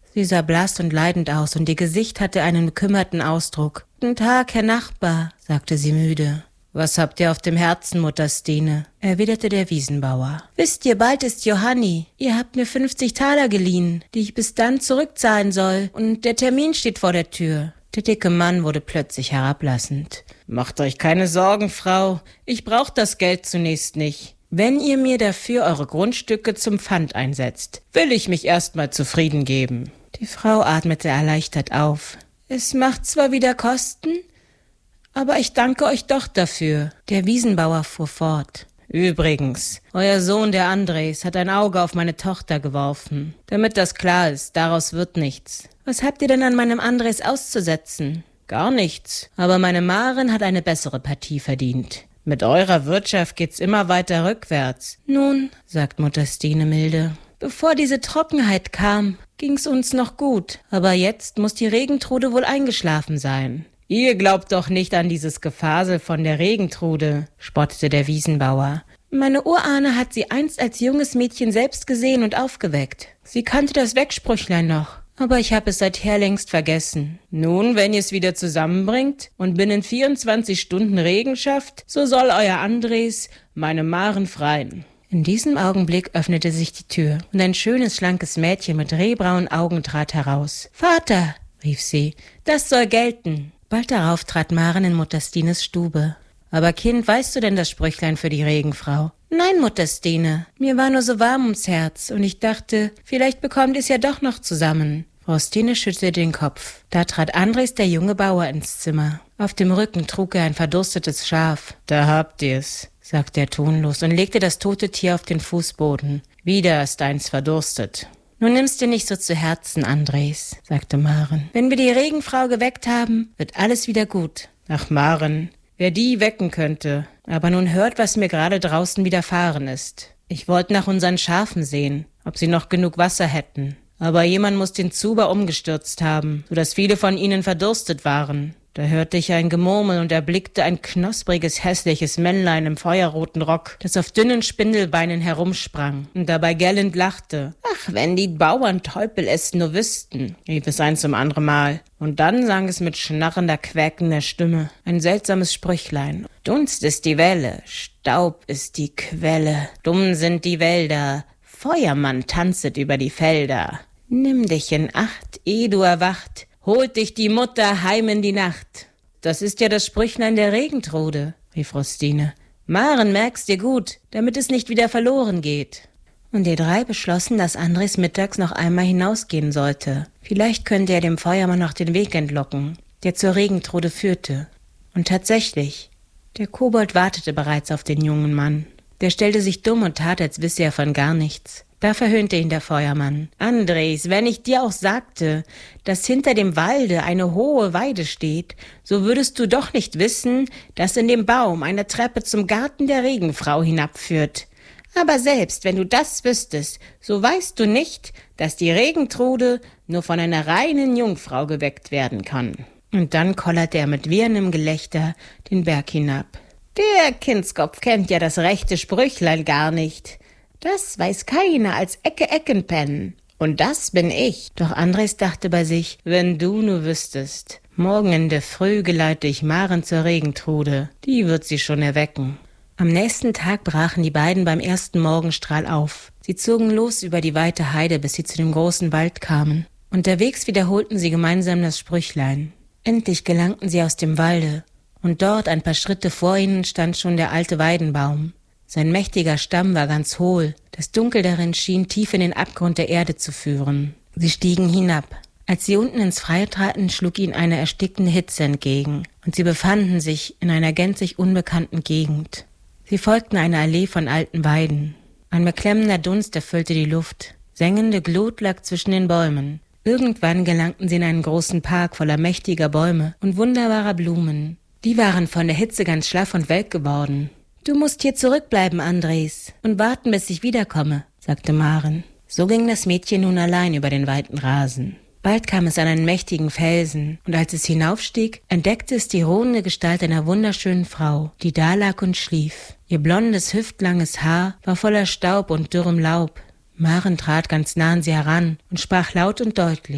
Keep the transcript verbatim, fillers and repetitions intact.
Sie sah blass und leidend aus und ihr Gesicht hatte einen bekümmerten Ausdruck. »Guten Tag, Herr Nachbar«, sagte sie müde. »Was habt ihr auf dem Herzen, Mutter Stine?« erwiderte der Wiesenbauer. »Wisst ihr, bald ist Johanni. Ihr habt mir fünfzig Taler geliehen, die ich bis dann zurückzahlen soll, und der Termin steht vor der Tür.« Der dicke Mann wurde plötzlich herablassend. »Macht euch keine Sorgen, Frau. Ich brauch das Geld zunächst nicht. Wenn ihr mir dafür eure Grundstücke zum Pfand einsetzt, will ich mich erstmal zufrieden geben.« Die Frau atmete erleichtert auf. »Es macht zwar wieder Kosten, aber ich danke euch doch dafür.« Der Wiesenbauer fuhr fort. »Übrigens, euer Sohn, der Andres, hat ein Auge auf meine Tochter geworfen. Damit das klar ist, daraus wird nichts.« »Was habt ihr denn an meinem Andres auszusetzen?« »Gar nichts, aber meine Maren hat eine bessere Partie verdient. Mit eurer Wirtschaft geht's immer weiter rückwärts.« »Nun«, sagt Mutter Stine milde, »bevor diese Trockenheit kam, ging's uns noch gut, aber jetzt muss die Regentrude wohl eingeschlafen sein.« »Ihr glaubt doch nicht an dieses Gefasel von der Regentrude«, spottete der Wiesenbauer. »Meine Urahne hat sie einst als junges Mädchen selbst gesehen und aufgeweckt. Sie kannte das Wegsprüchlein noch, aber ich habe es seither längst vergessen. Nun, wenn ihr es wieder zusammenbringt und binnen vierundzwanzig Stunden Regen schafft, so soll euer Andres meine Maren freien.« In diesem Augenblick öffnete sich die Tür und ein schönes, schlankes Mädchen mit rehbraunen Augen trat heraus. »Vater«, rief sie, »das soll gelten.« Bald darauf trat Maren in Mutter Stines Stube. »Aber Kind, weißt du denn das Sprüchlein für die Regenfrau?« »Nein, Mutter Stine, mir war nur so warm ums Herz und ich dachte, vielleicht bekommt ihr es ja doch noch zusammen.« Frau Stine schüttelte den Kopf. Da trat Andres, der junge Bauer, ins Zimmer. Auf dem Rücken trug er ein verdurstetes Schaf. »Da habt ihr's«, sagte er tonlos und legte das tote Tier auf den Fußboden. »Wieder ist eins verdurstet.« »Nun nimmst dir nicht so zu Herzen, Andres«, sagte Maren. »Wenn wir die Regenfrau geweckt haben, wird alles wieder gut.« »Ach, Maren, wer die wecken könnte. Aber nun hört, was mir gerade draußen widerfahren ist. Ich wollte nach unseren Schafen sehen, ob sie noch genug Wasser hätten. Aber jemand muss den Zuber umgestürzt haben, sodass viele von ihnen verdurstet waren. Da hörte ich ein Gemurmel und erblickte ein knuspriges, hässliches Männlein im feuerroten Rock, das auf dünnen Spindelbeinen herumsprang und dabei gellend lachte. »Ach, wenn die Bauernteufel es nur wüssten«, rief es ein zum anderen Mal. Und dann sang es mit schnarrender, quäkender Stimme ein seltsames Sprüchlein. »Dunst ist die Welle, Staub ist die Quelle, dumm sind die Wälder, Feuermann tanzet über die Felder. Nimm dich in Acht, eh du erwacht, holt dich die Mutter heim in die Nacht.« »Das ist ja das Sprüchlein der Regentrude«, rief Frau Stine. »Maren, merk's dir gut, damit es nicht wieder verloren geht.« Und die drei beschlossen, dass Andres mittags noch einmal hinausgehen sollte. Vielleicht könnte er dem Feuermann noch den Weg entlocken, der zur Regentrude führte. Und tatsächlich, der Kobold wartete bereits auf den jungen Mann. Der stellte sich dumm und tat, als wisse er von gar nichts. Da verhöhnte ihn der Feuermann. »Andres, wenn ich dir auch sagte, dass hinter dem Walde eine hohe Weide steht, so würdest du doch nicht wissen, dass in dem Baum eine Treppe zum Garten der Regenfrau hinabführt. Aber selbst wenn du das wüsstest, so weißt du nicht, dass die Regentrude nur von einer reinen Jungfrau geweckt werden kann.« Und dann kollerte er mit wiehendem Gelächter den Berg hinab. »Der Kindskopf kennt ja das rechte Sprüchlein gar nicht. Das weiß keiner als Ecke Eckenpenn. Und das bin ich.« Doch Andres dachte bei sich, wenn du nur wüsstest. Morgen in der Früh geleite ich Maren zur Regentrude. Die wird sie schon erwecken. Am nächsten Tag brachen die beiden beim ersten Morgenstrahl auf. Sie zogen los über die weite Heide, bis sie zu dem großen Wald kamen. Unterwegs wiederholten sie gemeinsam das Sprüchlein. Endlich gelangten sie aus dem Walde. Und dort, ein paar Schritte vor ihnen, stand schon der alte Weidenbaum. Sein mächtiger Stamm war ganz hohl. Das Dunkel darin schien tief in den Abgrund der Erde zu führen. Sie stiegen hinab. Als sie unten ins Freie traten, schlug ihnen eine erstickende Hitze entgegen. Und sie befanden sich in einer gänzlich unbekannten Gegend. Sie folgten einer Allee von alten Weiden. Ein beklemmender Dunst erfüllte die Luft. Sengende Glut lag zwischen den Bäumen. Irgendwann gelangten sie in einen großen Park voller mächtiger Bäume und wunderbarer Blumen. Die waren von der Hitze ganz schlaff und welk geworden. »Du musst hier zurückbleiben, Andres, und warten, bis ich wiederkomme«, sagte Maren. So ging das Mädchen nun allein über den weiten Rasen. Bald kam es an einen mächtigen Felsen, und als es hinaufstieg, entdeckte es die ruhende Gestalt einer wunderschönen Frau, die da lag und schlief. Ihr blondes, hüftlanges Haar war voller Staub und dürrem Laub. Maren trat ganz nah an sie heran und sprach laut und deutlich.